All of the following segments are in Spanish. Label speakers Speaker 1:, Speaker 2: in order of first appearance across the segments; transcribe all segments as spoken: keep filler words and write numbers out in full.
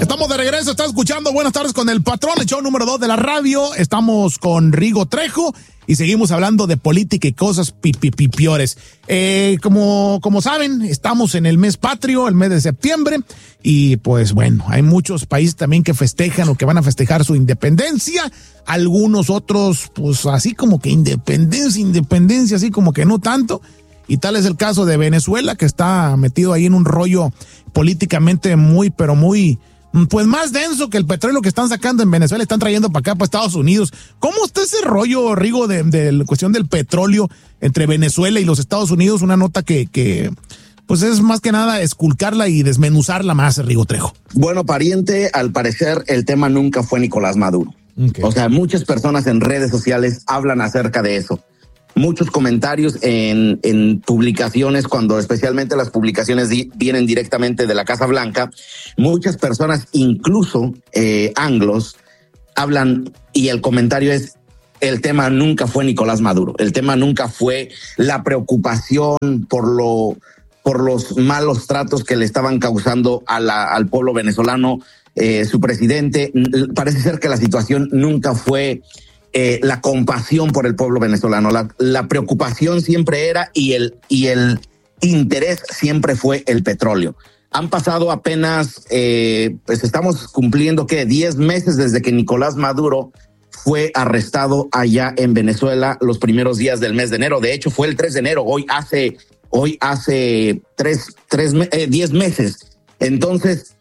Speaker 1: Estamos de regreso, está escuchando Buenas Tardes con el Patrón, el show número dos de la radio. Estamos con Rigo Trejo y seguimos hablando de política y cosas pipipipiores. Eh, como, como saben, estamos en el mes patrio, el mes de septiembre, y pues bueno, hay muchos países también que festejan o que van a festejar su independencia. Algunos otros, pues así como que independencia, independencia, así como que no tanto. Y tal es el caso de Venezuela, que está metido ahí en un rollo políticamente muy, pero muy, pues más denso que el petróleo que están sacando en Venezuela, están trayendo para acá, para Estados Unidos. ¿Cómo está ese rollo, Rigo, de, de la cuestión del petróleo entre Venezuela y los Estados Unidos? Una nota que, que pues es más que nada esculcarla y desmenuzarla más, Rigo Trejo.
Speaker 2: Bueno, pariente, al parecer el tema nunca fue Nicolás Maduro. Okay. O sea, muchas personas en redes sociales hablan acerca de eso. Muchos comentarios en, en publicaciones, cuando especialmente las publicaciones di, vienen directamente de la Casa Blanca, muchas personas, incluso eh, anglos, hablan y el comentario es: el tema nunca fue Nicolás Maduro, el tema nunca fue la preocupación por lo por los malos tratos que le estaban causando a la, al pueblo venezolano, eh, su presidente. Parece ser que la situación nunca fue Eh, la compasión por el pueblo venezolano. La, la preocupación siempre era y el, y el interés siempre fue el petróleo. Han pasado apenas, eh, pues estamos cumpliendo, ¿qué? diez meses desde que Nicolás Maduro fue arrestado allá en Venezuela los primeros días del mes de enero. De hecho, fue el tres de enero. Hoy hace, hoy hace tres, tres, eh, diez meses. Entonces,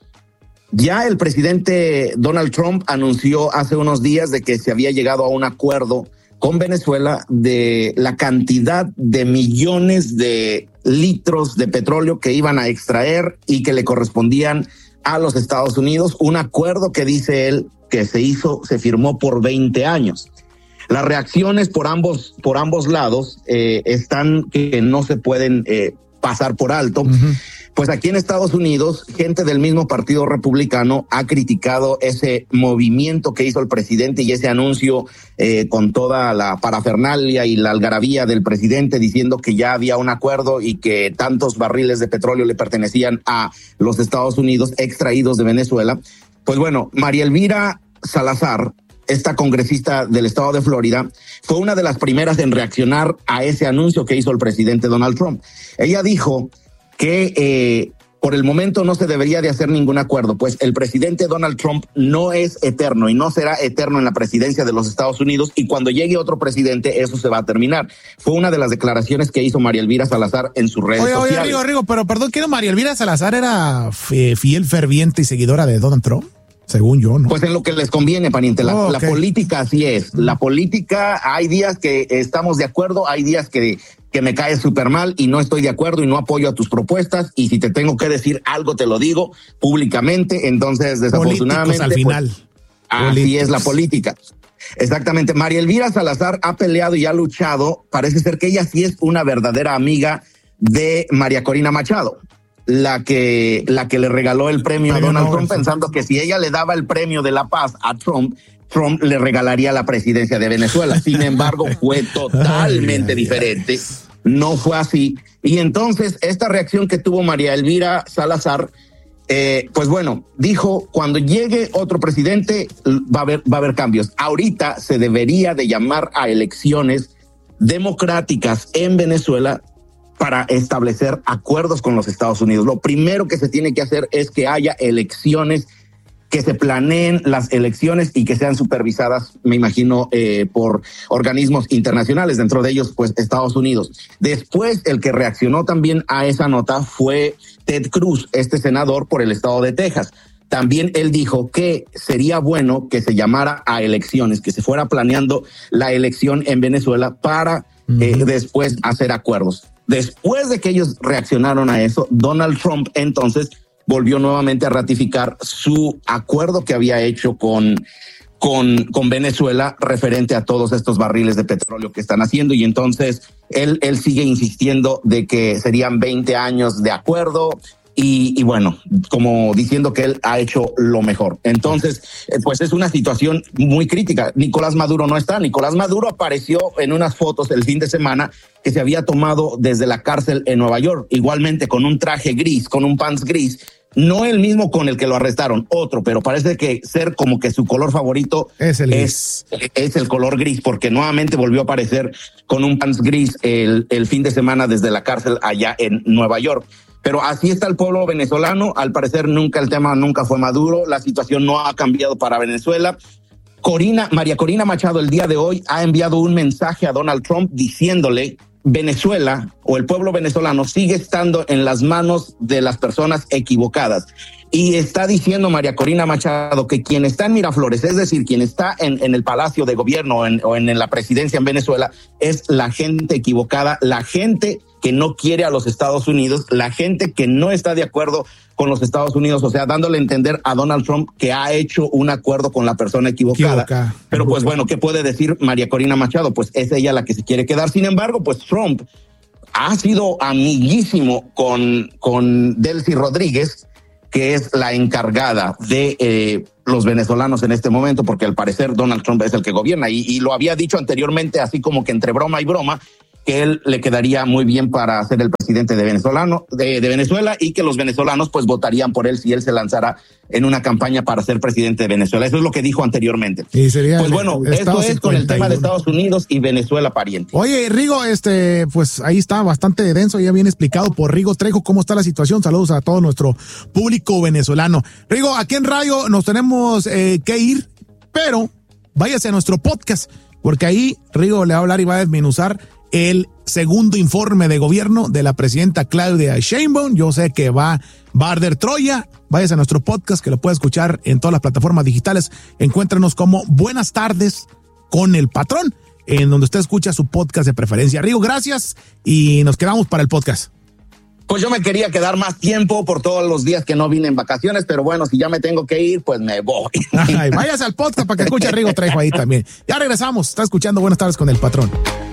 Speaker 2: ya el presidente Donald Trump anunció hace unos días de que se había llegado a un acuerdo con Venezuela de la cantidad de millones de litros de petróleo que iban a extraer y que le correspondían a los Estados Unidos. Un acuerdo que dice él que se hizo, se firmó por veinte años. Las reacciones por ambos, por ambos lados eh, están que no se pueden eh, pasar por alto. Uh-huh. Pues aquí en Estados Unidos, gente del mismo Partido Republicano ha criticado ese movimiento que hizo el presidente y ese anuncio eh, con toda la parafernalia y la algarabía del presidente, diciendo que ya había un acuerdo y que tantos barriles de petróleo le pertenecían a los Estados Unidos extraídos de Venezuela. Pues bueno, María Elvira Salazar, esta congresista del estado de Florida, fue una de las primeras en reaccionar a ese anuncio que hizo el presidente Donald Trump. Ella dijo que eh, por el momento no se debería de hacer ningún acuerdo, pues el presidente Donald Trump no es eterno y no será eterno en la presidencia de los Estados Unidos, y cuando llegue otro presidente eso se va a terminar. Fue una de las declaraciones que hizo María Elvira Salazar en sus redes
Speaker 1: oye,
Speaker 2: sociales.
Speaker 1: Oye, Rigo, Rigo, pero perdón, ¿quién? María Elvira Salazar era fiel, ferviente y seguidora de Donald Trump? Según yo, ¿no?
Speaker 2: Pues en lo que les conviene, pariente. La, oh, okay. la política así es. La política, hay días que estamos de acuerdo, hay días que... que me cae súper mal y no estoy de acuerdo y no apoyo a tus propuestas, y si te tengo que decir algo te lo digo públicamente. Entonces, desafortunadamente,
Speaker 1: políticos al final.
Speaker 2: Pues, así es la política. Exactamente. María Elvira Salazar ha peleado y ha luchado. Parece ser que ella sí es una verdadera amiga de María Corina Machado, la que, la que le regaló el premio a Donald Trump, pensando que si ella le daba el premio de la paz a Trump, Trump le regalaría la presidencia de Venezuela. Sin embargo, fue totalmente diferente. No fue así. Y entonces, esta reacción que tuvo María Elvira Salazar, eh, pues bueno, dijo, cuando llegue otro presidente va a haber, va a haber cambios. Ahorita se debería de llamar a elecciones democráticas en Venezuela para establecer acuerdos con los Estados Unidos. Lo primero que se tiene que hacer es que haya elecciones, que se planeen las elecciones y que sean supervisadas, me imagino, eh, por organismos internacionales, dentro de ellos, pues, Estados Unidos. Después, el que reaccionó también a esa nota fue Ted Cruz, este senador por el estado de Texas. También él dijo que sería bueno que se llamara a elecciones, que se fuera planeando la elección en Venezuela para uh-huh. eh, después hacer acuerdos. Después de que ellos reaccionaron a eso, Donald Trump entonces volvió nuevamente a ratificar su acuerdo que había hecho con, con, con Venezuela referente a todos estos barriles de petróleo que están haciendo. Y entonces él, él sigue insistiendo de que serían veinte años de acuerdo y, y bueno, como diciendo que él ha hecho lo mejor. Entonces, pues es una situación muy crítica. Nicolás Maduro no está. Nicolás Maduro apareció en unas fotos el fin de semana que se había tomado desde la cárcel en Nueva York, igualmente con un traje gris, con un pants gris, no el mismo con el que lo arrestaron, otro, pero parece que ser como que su color favorito
Speaker 1: es el
Speaker 2: es, es el color gris, porque nuevamente volvió a aparecer con un pants gris el, el fin de semana desde la cárcel allá en Nueva York. Pero así está el pueblo venezolano. Al parecer nunca el tema nunca fue Maduro. La situación no ha cambiado para Venezuela. Corina, María Corina Machado el día de hoy ha enviado un mensaje a Donald Trump diciéndole: Venezuela o el pueblo venezolano sigue estando en las manos de las personas equivocadas. Y está diciendo María Corina Machado que quien está en Miraflores, es decir, quien está en, en el Palacio de Gobierno o en, o en la presidencia en Venezuela, es la gente equivocada, la gente que no quiere a los Estados Unidos, la gente que no está de acuerdo con los Estados Unidos, o sea, dándole a entender a Donald Trump que ha hecho un acuerdo con la persona equivocada. Equivoca. Pero pues bueno, ¿qué puede decir María Corina Machado? Pues es ella la que se quiere quedar. Sin embargo, pues Trump ha sido amiguísimo con, con Delcy Rodríguez, que es la encargada de eh, los venezolanos en este momento, porque al parecer Donald Trump es el que gobierna y, y lo había dicho anteriormente, así como que entre broma y broma, que él le quedaría muy bien para ser el presidente de venezolano de, de Venezuela y que los venezolanos pues votarían por él si él se lanzara en una campaña para ser presidente de Venezuela. Eso es lo que dijo anteriormente.
Speaker 1: Y sería
Speaker 2: pues bueno, esto es con el tema de Estados Unidos y Venezuela pariente.
Speaker 1: Oye, Rigo, este, pues ahí está bastante denso, ya bien explicado por Rigo Trejo cómo está la situación. Saludos a todo nuestro público venezolano. Rigo, aquí en radio nos tenemos eh, que ir, pero váyase a nuestro podcast, porque ahí Rigo le va a hablar y va a desmenuzar el segundo informe de gobierno de la presidenta Claudia Sheinbaum. Yo sé que va, va a arder Troya. Váyase a nuestro podcast que lo puede escuchar en todas las plataformas digitales. Encuéntranos como Buenas Tardes con el Patrón, en donde usted escucha su podcast de preferencia. Rigo, gracias y nos quedamos para el podcast.
Speaker 2: Pues yo me quería quedar más tiempo por todos los días que no vine en vacaciones, pero bueno, si ya me tengo que ir, pues me voy.
Speaker 1: Ay, váyase al podcast para que escuche a Rigo Trejo ahí también. Ya regresamos. Está escuchando Buenas Tardes con el Patrón.